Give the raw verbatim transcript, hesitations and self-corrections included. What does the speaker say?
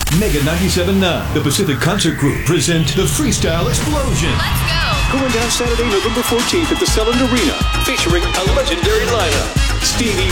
Mega ninety-seven point nine, the Pacific Concert Group present the Freestyle Explosion. Let's go! Going down Saturday, November fourteenth at the Celland Arena, featuring a legendary lineup. Stevie